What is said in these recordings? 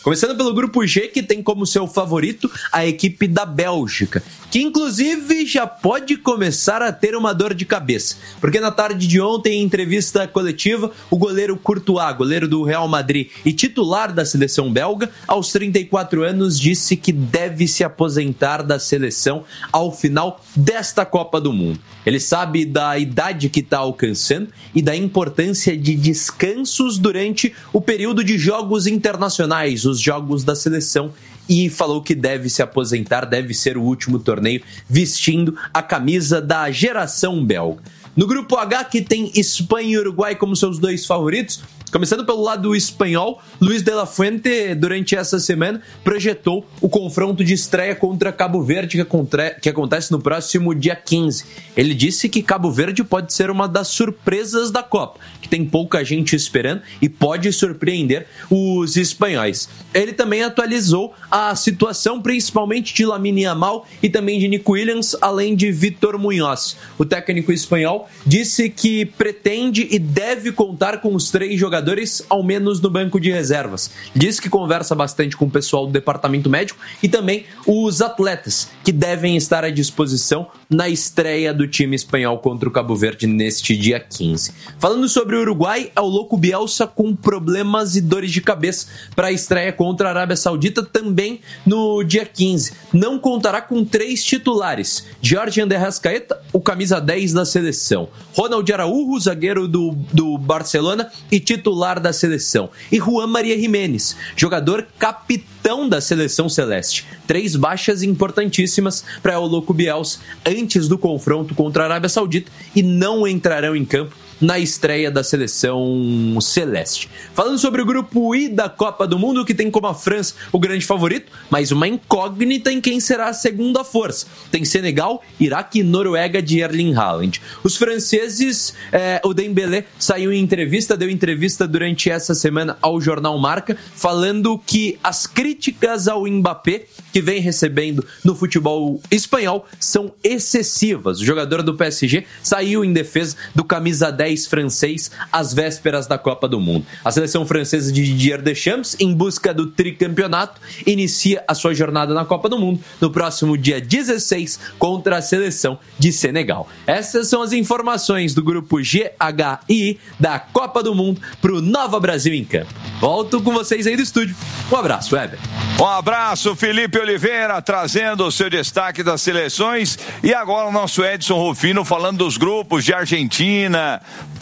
Começando pelo grupo G, que tem como seu favorito a equipe da Bélgica, que inclusive já pode começar a ter uma dor de cabeça, porque na tarde de ontem, em entrevista coletiva, o goleiro Courtois, goleiro do Real Madrid e titular da seleção belga, aos 34 anos, disse que deve se aposentar da seleção ao final desta Copa do Mundo. Ele sabe da idade que está alcançando e da importância de descansos durante o período de jogos internacionais, os jogos da seleção, e falou que deve se aposentar, deve ser o último torneio vestindo a camisa da geração belga. No grupo H, que tem Espanha e Uruguai como seus dois favoritos, começando pelo lado espanhol, Luis de la Fuente, durante essa semana, projetou o confronto de estreia contra Cabo Verde, que acontece no próximo dia 15. Ele disse que Cabo Verde pode ser uma das surpresas da Copa, que tem pouca gente esperando e pode surpreender os espanhóis. Ele também atualizou a situação, principalmente de Lamine Yamal e também de Nico Williams, além de Vítor Muñoz. O técnico espanhol disse que pretende e deve contar com os 3 jogadores, ao menos no banco de reservas. Diz que conversa bastante com o pessoal do departamento médico e também os atletas que devem estar à disposição na estreia do time espanhol contra o Cabo Verde neste dia 15. Falando sobre o Uruguai, é o louco Bielsa com problemas e dores de cabeça para a estreia contra a Arábia Saudita também no dia 15. Não contará com 3 titulares: Jorge de Arrascaeta, o camisa 10 da seleção, Ronald Araújo, zagueiro do Barcelona e titular da seleção, e Juan Maria Jiménez, jogador capitão da seleção celeste. 3 baixas importantíssimas para o louco Bielsa antes do confronto contra a Arábia Saudita e não entrarão em campo na estreia da seleção celeste. Falando sobre o grupo I da Copa do Mundo, que tem como a França o grande favorito, mas uma incógnita em quem será a segunda força. Tem Senegal, Iraque e Noruega de Erling Haaland. Os franceses, o Dembélé deu entrevista durante essa semana ao jornal Marca, falando que as críticas ao Mbappé, que vem recebendo no futebol espanhol, são excessivas. O jogador do PSG saiu em defesa do camisa 10 francês às vésperas da Copa do Mundo. A seleção francesa de Didier Deschamps, em busca do tricampeonato, inicia a sua jornada na Copa do Mundo no próximo dia 16 contra a seleção de Senegal. Essas são as informações do grupo G, H e I da Copa do Mundo para o Nova Brasil em Campo. Volto com vocês aí do estúdio. Um abraço, Weber. Um abraço, Felipe Oliveira, trazendo o seu destaque das seleções. E agora o nosso Edson Rufino falando dos grupos de Argentina,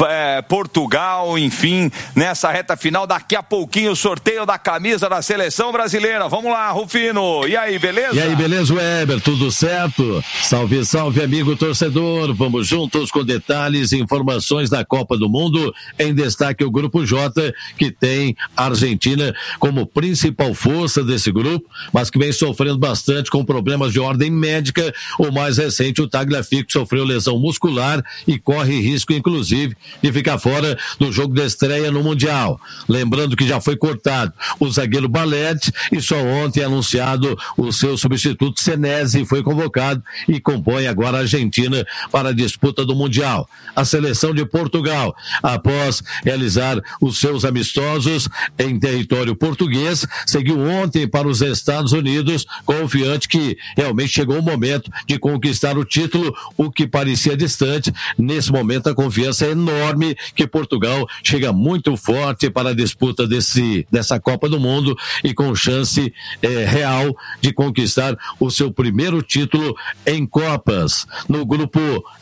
Portugal, enfim, nessa reta final. Daqui a pouquinho o sorteio da camisa da seleção brasileira. Vamos lá, Rufino. E aí, beleza? E aí, beleza, Weber? Tudo certo? Salve, salve, amigo torcedor. Vamos juntos com detalhes e informações da Copa do Mundo. Em destaque o grupo J, que tem a Argentina como principal força desse grupo, mas que vem sofrendo bastante com problemas de ordem médica. O mais recente, o Tagliafico, sofreu lesão muscular e corre risco, inclusive, de ficar fora do jogo de estreia no Mundial. Lembrando que já foi cortado o zagueiro Balete e só ontem anunciado o seu substituto Senesi foi convocado e compõe agora a Argentina para a disputa do Mundial. A seleção de Portugal, após realizar os seus amistosos em território português, seguiu ontem para os Estados Unidos, confiante que realmente chegou o momento de conquistar o título, o que parecia distante. Nesse momento a confiança é enorme que Portugal chega muito forte para a disputa dessa Copa do Mundo e com chance real de conquistar o seu primeiro título em Copas. No grupo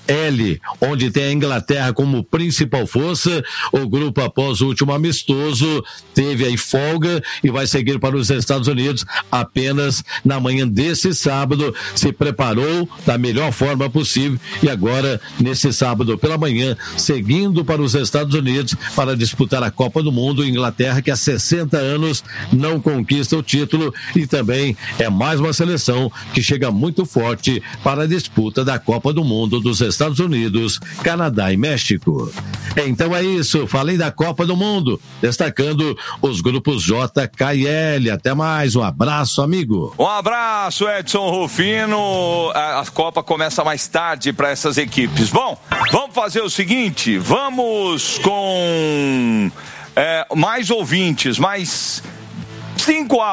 L, onde tem a Inglaterra como principal força, o grupo após o último amistoso teve aí folga e vai seguir para os Estados Unidos apenas na manhã desse sábado. Se preparou da melhor forma possível e agora nesse sábado pela manhã seguindo para os Estados Unidos para disputar a Copa do Mundo. Inglaterra, que há 60 anos não conquista o título e também é mais uma seleção que chega muito forte para a disputa da Copa do Mundo dos Estados Unidos, Canadá e México. Então é isso, falei da Copa do Mundo, destacando os grupos J, K e L. Até mais, um abraço, amigo. Um abraço, Edson Rufino. A Copa começa mais tarde para essas equipes. Bom, vamos fazer o seguinte, vamos com mais ouvintes, mais 5